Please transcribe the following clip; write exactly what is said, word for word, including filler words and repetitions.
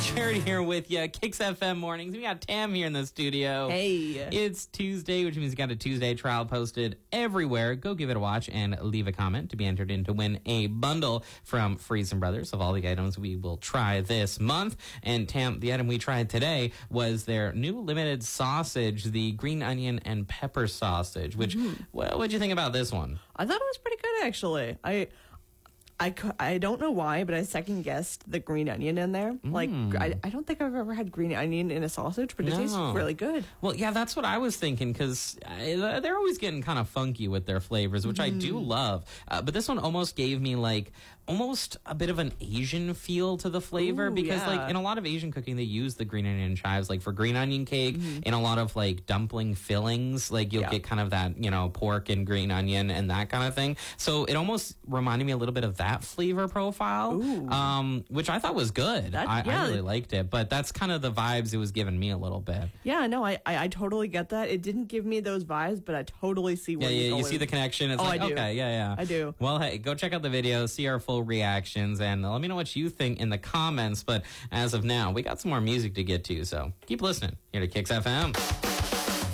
Jared here with you. Kicks F M mornings. We got Tam here in the studio. Hey. It's Tuesday, which means we got a Tuesday trial posted everywhere. Go give it a watch and leave a comment to be entered in to win a bundle from Freezen Brothers of all the items we will try this month. And Tam, the item we tried today was their new limited sausage, the green onion and pepper sausage, which, mm-hmm. well, what'd you think about this one? I thought it was pretty good, actually. I... I, I don't know why, but I second guessed the green onion in there. Mm. Like, I, I don't think I've ever had green onion in a sausage, but it no. tastes really good. Well, yeah, that's what I was thinking, because they're always getting kind of funky with their flavors, which mm. I do love. Uh, but this one almost gave me, like, almost a bit of an Asian feel to the flavor. Ooh, because, yeah. like, in a lot of Asian cooking, they use the green onion chives, like, for green onion cake. Mm-hmm. In a lot of, like, dumpling fillings, like, you'll yeah. get kind of that, you know, pork and green onion and that kind of thing. So it almost reminded me a little bit of that flavor profile, um, which I thought was good. That, I, yeah. I really liked it, but that's kind of the vibes it was giving me a little bit. Yeah, no, I, I, I totally get that. It didn't give me those vibes, but I totally see where yeah, you're yeah, going. You see the connection? It's oh, like, I do. okay, yeah, yeah. I do. Well, hey, go check out the video, see our full reactions, and let me know what you think in the comments. But as of now, we got some more music to get to, so keep listening here to Kicks F M.